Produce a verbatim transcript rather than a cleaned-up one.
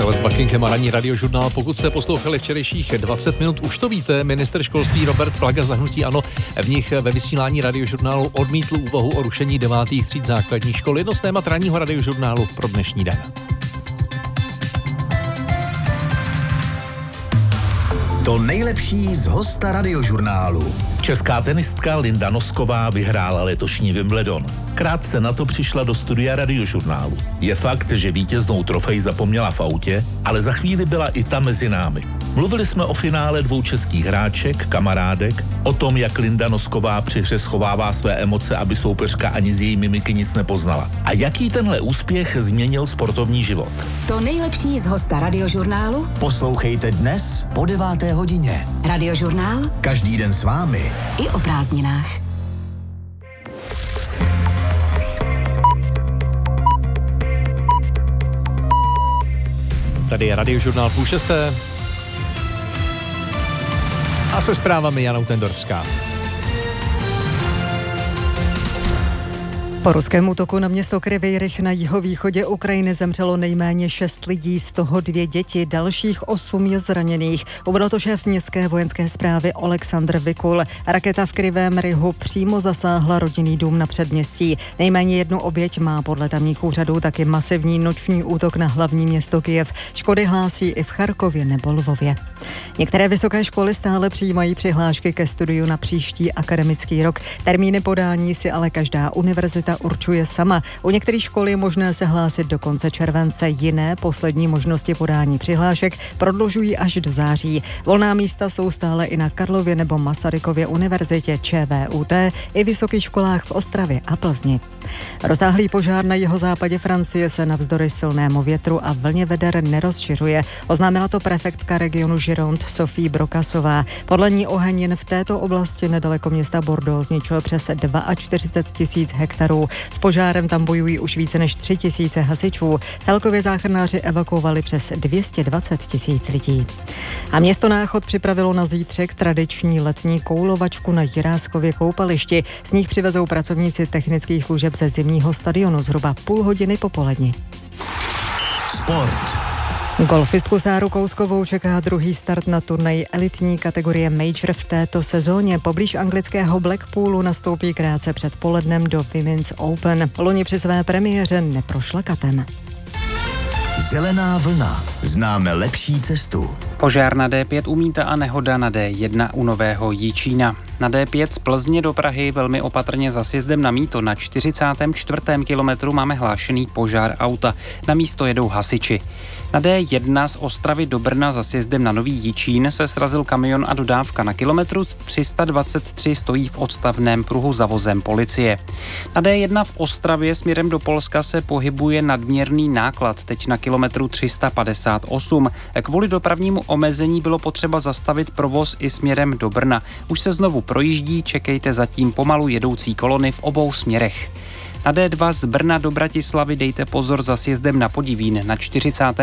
Charles Buckingham a ranní radiožurnál. Pokud jste poslouchali včerejších dvacet minut, už to víte, ministr školství Robert Plaga za hnutí ANO v nich ve vysílání radiožurnálu odmítl úvahu o rušení devátých tříd základních škol. Jedno z témat ranního radiožurnálu pro dnešní den. To nejlepší z hosta radiožurnálu. Česká tenistka Linda Nosková vyhrála letošní Wimbledon. Krátce na to přišla do studia radiožurnálu. Je fakt, že vítěznou trofej zapomněla v autě, ale za chvíli byla i ta mezi námi. Mluvili jsme o finále dvou českých hráček, kamarádek, o tom, jak Linda Nosková při hře schovává své emoce, aby soupeřka ani z její mimiky nic nepoznala. A jaký tenhle úspěch změnil sportovní život. To nejlepší z hosta radiožurnálu poslouchejte dnes po deváté hodině. Radiožurnál každý den s vámi. I o prázdninách. Tady je radiožurnál půl šesté. A se zprávami Jana Utendorfská. Po ruském útoku na město Kryvyi Rih na jihovýchodě Ukrajiny zemřelo nejméně šest lidí, z toho dvě děti, dalších osm je zraněných. Uvedl to šéf městské vojenské správy Oleksandr Vikul. Raketa v Kryvém Rihu přímo zasáhla rodinný dům na předměstí. Nejméně jednu oběť má podle tamních úřadů taky masivní noční útok na hlavní město Kyjev. Škody hlásí i v Charkově nebo Lvově. Některé vysoké školy stále přijímají přihlášky ke studiu na příští akademický rok. Termíny podání si ale každá univerzita určuje sama. U některých škol je možné se hlásit do konce července, jiné poslední možnosti podání přihlášek prodlužují až do září. Volná místa jsou stále i na Karlově nebo Masarykově univerzitě, ČVUT i vysokých školách v Ostravě a Plzni. Rozsáhlý požár na jihozápadě Francie se navzdory silnému větru a vlně veder nerozšiřuje. Oznámila to prefektka regionu Gironde Sophie Brokasová. Podle ní oheň jen v této oblasti nedaleko města Bordeaux zničil přes čtyřicet dva tisíc hektarů. S požárem tam bojují už více než tři tisíce hasičů. Celkově záchranáři evakuovali přes dvě stě dvacet tisíc lidí. A město Náchod připravilo na zítřek tradiční letní koulovačku na Jiráskově koupališti. Z nich přivezou pracovníci technických služeb ze zimního stadionu zhruba půl hodiny po poledni. Sport. Golfistku Sáru Kouskovou čeká druhý start na turnaji elitní kategorie Major v této sezóně. Poblíž anglického Blackpoolu nastoupí krátce před polednem do Women's Open. Loni při své premiéře neprošla katem. Zelená vlna. Známe lepší cestu. Požár na D pět u Mýta a nehoda na D jedna u Nového Jičína. Na D pět z Plzně do Prahy velmi opatrně za sjezdem na Mýto na čtyřicátém čtvrtém kilometru máme hlášený požár auta. Na místo jedou hasiči. Na D jedna z Ostravy do Brna za sjezdem na Nový Jičín se srazil kamion a dodávka. Na kilometru tři sta dvacet tři stojí v odstavném pruhu za vozem policie. Na D jedna v Ostravě směrem do Polska se pohybuje nadměrný náklad, teď na kilometru tři sta padesát osm. Kvůli dopravnímu omezení bylo potřeba zastavit provoz i směrem do Brna. Už se znovu projíždí, čekejte zatím pomalu jedoucí kolony v obou směrech. Na D dva z Brna do Bratislavy dejte pozor za sjezdem na Podivín na čtyřicátém